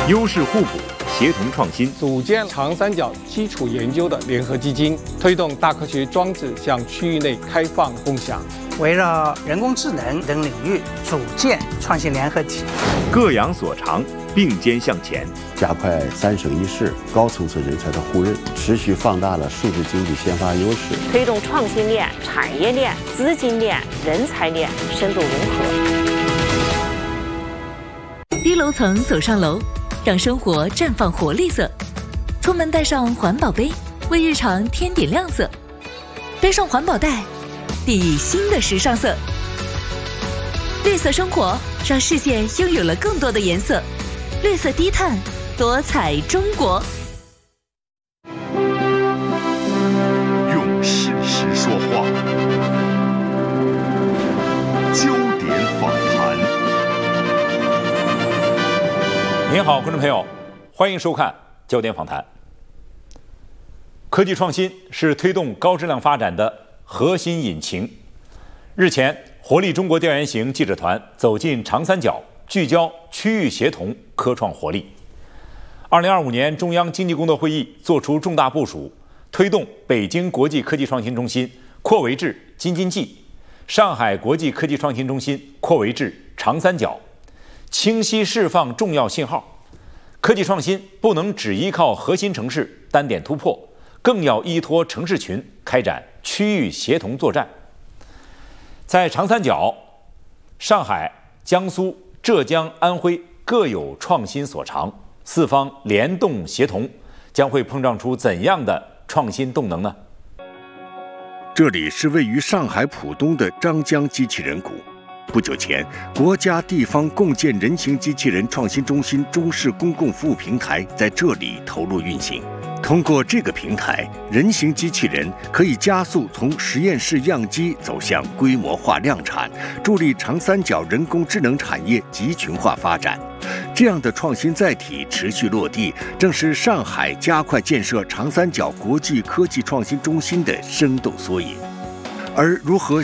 优势互补，协同创新， 组建长三角基础研究的联合基金，推动大科学装置向区域内开放共享。 围绕人工智能等领域组建创新联合体， 各扬所长，并肩向前， 加快三省一市高层次人才的互认，持续放大了数字经济先发优势， 推动创新链、产业链、资金链、人才链深度融合。 低楼层走上楼，让生活绽放活力色。出门带上环保杯，为日常添点亮色。背上环保袋，递新的时尚色。绿色生活，让世界拥有了更多的颜色。绿色低碳，多彩中国。 用事实说话，焦点访谈。 您好，观众朋友，欢迎收看焦点访谈。科技创新是推动高质量发展的核心引擎。日前，活力中国调研型记者团走进长三角，聚焦区域协同科创活力。2025年中央经济工作会议作出重大部署，推动北京国际科技创新中心扩围至京津冀，上海国际科技创新中心扩围至长三角，清晰释放重要信号。科技创新不能只依靠核心城市单点突破，更要依托城市群开展区域协同作战。在长三角，上海、江苏、浙江、安徽各有创新所长，四方联动协同，将会碰撞出怎样的创新动能呢？ 这里是位于上海浦东的张江机器人谷。不久前，国家地方共建人形机器人创新中心中式公共服务平台在这里投入运行。通过这个平台，人形机器人可以加速从实验室样机走向规模化量产，助力长三角人工智能产业集群化发展。这样的创新载体持续落地，正是上海加快建设长三角国际科技创新中心的生动缩影。而如何